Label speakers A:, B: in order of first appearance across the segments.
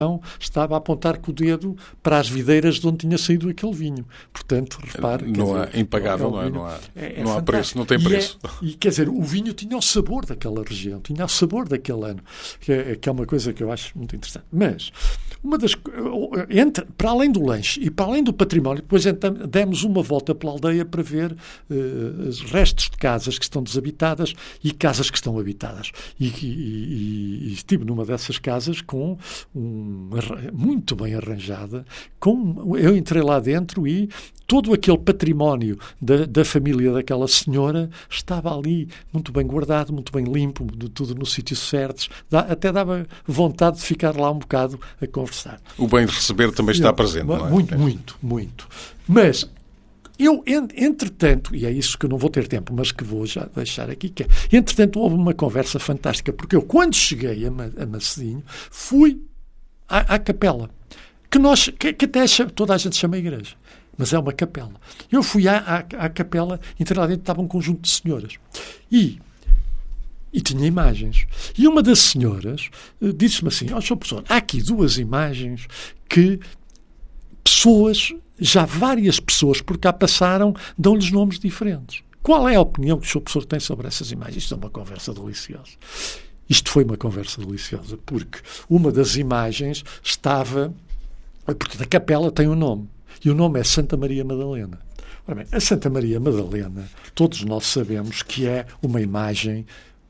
A: estava a apontar com o dedo para as videiras de onde tinha saído aquele vinho. Portanto, repare...
B: Não há impagável, não há preço, não tem preço.
A: E quer dizer, o vinho tinha o sabor daquela região, tinha o sabor daquele ano, que é uma coisa que eu acho muito interessante. Mas, para além do lanche e para além do património, depois demos uma volta pela aldeia para ver os restos de casas que estão desabitadas e casas que estão habitadas. E estive numa dessas casas com muito bem arranjada. Eu entrei lá dentro e todo aquele património da família daquela senhora estava ali muito bem guardado, muito bem limpo, tudo nos sítios certos. Até dava vontade de ficar lá um bocado a conversar.
B: O bem de receber também está presente, não é?
A: Muito. Mas eu, entretanto, e é isso que eu não vou ter tempo, mas que vou já deixar aqui, entretanto houve uma conversa fantástica, porque eu, quando cheguei a Macedinho, fui à capela, que até toda a gente chama igreja, mas é uma capela. Eu fui à capela, entrei lá dentro, estava um conjunto de senhoras. E tinha imagens. E uma das senhoras disse-me assim: Sr. Professor, há aqui duas imagens que várias pessoas por cá passaram, dão-lhes nomes diferentes. Qual é a opinião que o Sr. Professor tem sobre essas imagens? Isto é uma conversa deliciosa. Isto foi uma conversa deliciosa, porque uma das imagens estava... Porque a capela tem um nome, e o nome é Santa Maria Madalena. Ora bem, a Santa Maria Madalena, todos nós sabemos que é uma imagem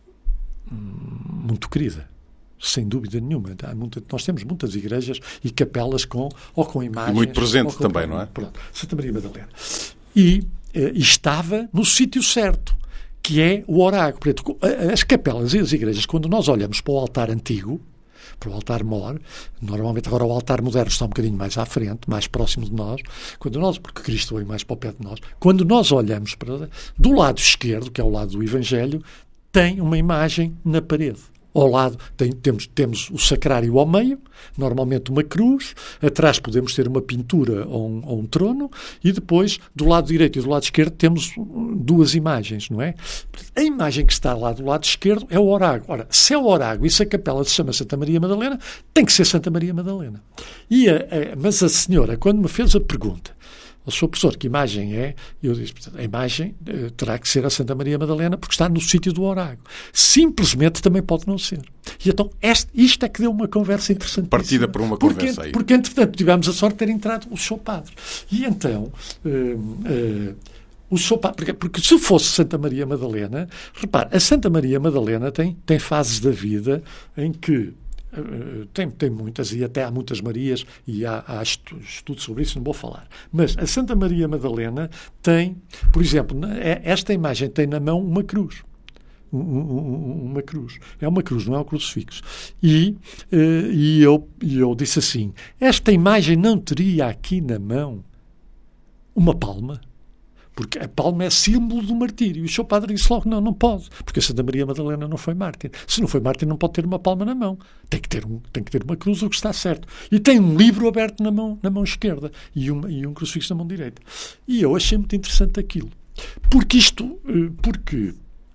A: muito querida, sem dúvida nenhuma. Nós temos muitas igrejas e capelas com imagens...
B: E muito presente também, não é?
A: Pronto, Santa Maria Madalena. E estava no sítio certo, que é o Orágo. Portanto, as capelas e as igrejas, quando nós olhamos para o altar antigo, para o altar-mor, normalmente agora o altar moderno está um bocadinho mais à frente, mais próximo de nós, porque Cristo veio mais para o pé de nós. Quando nós olhamos do lado esquerdo, que é o lado do Evangelho, tem uma imagem na parede. Ao lado temos o sacrário ao meio, normalmente uma cruz, atrás podemos ter uma pintura ou um trono, e depois, do lado direito e do lado esquerdo, temos duas imagens, não é? A imagem que está lá do lado esquerdo é o Orágo. Ora, se é o Orágo e se a capela se chama Santa Maria Madalena, tem que ser Santa Maria Madalena. Mas a senhora, quando me fez a pergunta, Sr. Professor, que imagem é? Eu disse, a imagem terá que ser a Santa Maria Madalena, porque está no sítio do Orágo. Simplesmente também pode não ser. E então, isto é que deu uma conversa interessante.
B: Partida por uma conversa aí.
A: Porque, entretanto, tivemos a sorte de ter entrado o Sr. Padre. E então, o Sr. Padre, porque se fosse Santa Maria Madalena, repare, a Santa Maria Madalena tem fases da vida em que tem muitas, e até há muitas Marias, e há estudo sobre isso, não vou falar. Mas a Santa Maria Madalena tem, por exemplo, esta imagem tem na mão uma cruz. Uma cruz. É uma cruz, não é um crucifixo. E eu disse assim, esta imagem não teria aqui na mão uma palma? Porque a palma é símbolo do martírio. E o Sr. Padre disse logo, não pode, porque a Santa Maria Madalena não foi mártir. Se não foi mártir, não pode ter uma palma na mão. Tem que ter uma cruz, o que está certo. E tem um livro aberto na mão esquerda e um crucifixo na mão direita. E eu achei muito interessante aquilo. Porque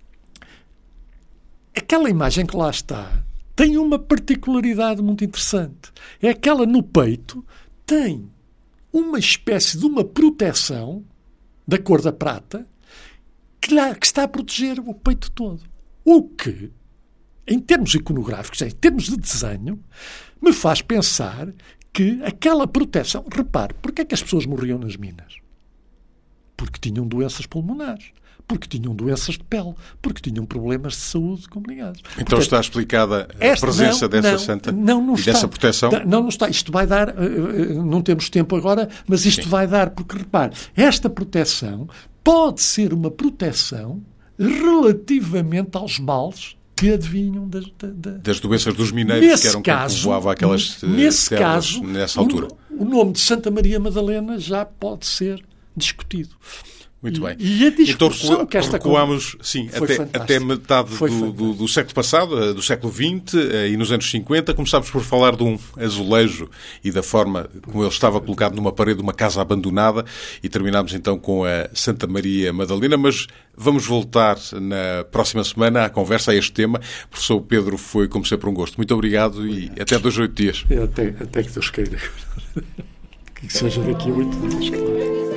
A: aquela imagem que lá está tem uma particularidade muito interessante. É aquela no peito, tem uma espécie de uma proteção da cor da prata, que está a proteger o peito todo. O que, em termos iconográficos, em termos de desenho, me faz pensar que aquela proteção... Repare, porque é que as pessoas morriam nas minas? Porque tinham doenças pulmonares, porque tinham doenças de pele, porque tinham problemas de saúde complicados.
B: Então, portanto, está explicada a presença dessa santa e dessa proteção?
A: Não está. Isto vai dar... não temos tempo agora, mas isto vai dar, porque, repare, esta proteção pode ser uma proteção relativamente aos males que adivinham
B: das doenças dos mineiros, que eram quem povoava aquelas terras nessa altura.
A: O nome de Santa Maria Madalena já pode ser discutido.
B: Muito bem.
A: E a discussão
B: então,
A: que esta
B: recuámos até metade do século passado, do século XX, e nos anos 50, começámos por falar de um azulejo e da forma como ele estava colocado numa parede de uma casa abandonada, e terminámos então com a Santa Maria Madalena, mas Vamos voltar na próxima semana à conversa, a este tema. Professor Pedro, foi como sempre um gosto. Muito obrigado e até 2 a 8 dias.
A: Até que Deus queira. Que seja daqui a 8 dias, claro.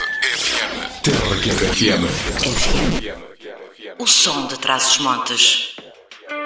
C: Terra Quente FM. O som de Trás-os-Montes.